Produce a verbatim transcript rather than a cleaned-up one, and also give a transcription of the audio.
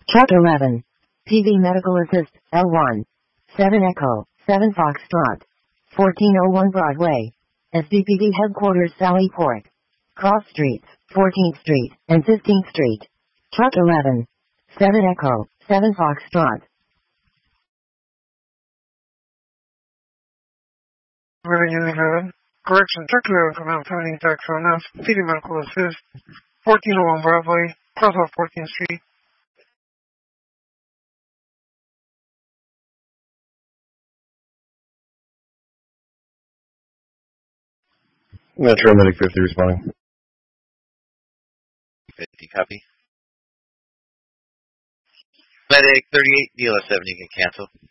Truck eleven. P V Medical Assist, L one. seven Echo, seven Foxtrot. fourteen oh one Broadway. S D P D Headquarters Sally Port. Cross Streets, fourteenth Street, and fifteenth Street. Truck eleven. seven Echo, seven Foxtrot. Reading eleven. Correction, Truck eleven from Mount Tony, Dark Sonas, P V Medical Assist, fourteen oh one Broadway, cross off fourteenth Street. Metro Medic fifty responding. fifty, copy. Medic thirty-eight, D L S seven, you can cancel.